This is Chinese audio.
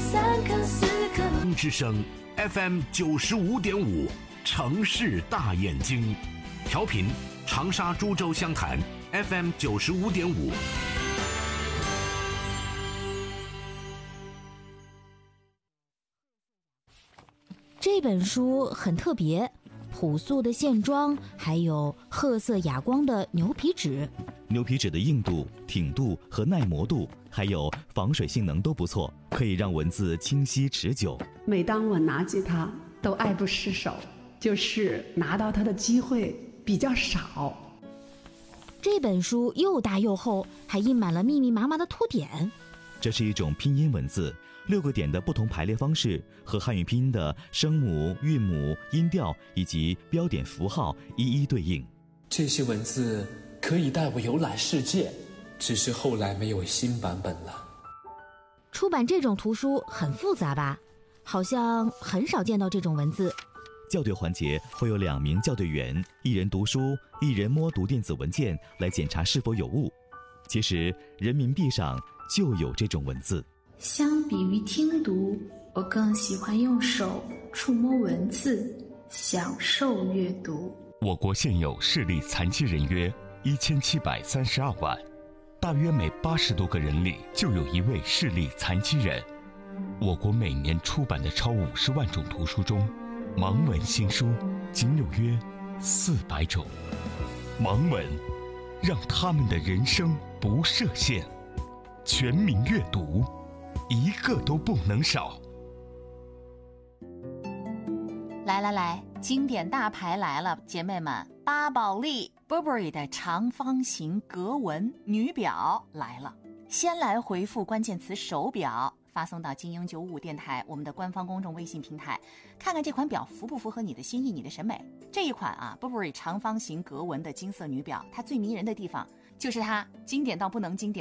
3颗4颗。 之声 FM 95.5，城市大眼睛，调频长沙、株洲湘潭 FM 95.5。 这本书很特别，朴素的线装，还有褐色哑光的牛皮纸。 牛皮纸的硬度、挺度和耐磨度，还有防水性能都不错，可以让文字清晰持久。 每当我拿起它，都爱不释手，就是拿到它的机会比较少。 这本书又大又厚，还印满了密密麻麻的凸点。 这是一种拼音文字，6个点的不同排列方式和汉语拼音的声母、韵母、音调以及标点符号一一对应。 这些文字可以带我游览世界，只是后来没有新版本了。 出版这种图书很复杂吧？好像很少见到这种文字。 校对环节会有2名校对员，一人读书，一人摸读电子文件来检查是否有误。其实人民币上就有这种文字。 相比于听读，我更喜欢用手触摸文字，享受阅读。 我国现有视力残疾人约1732万，大约每80多个人里就有1位视力残疾人。我国每年出版的超50万种图书中，盲文新书仅有约400种。盲文让他们的人生不设限，全民阅读，一个都不能少。 来，经典大牌来了，姐妹们，巴宝莉 Burberry 的长方形格纹女表来了。先来回复关键词手表，发送到精英95电台我们的官方公众微信平台，看看这款表符不符合你的心意、你的审美。这一款Burberry 长方形格纹的金色女表，它最迷人的地方就是它经典到不能经典。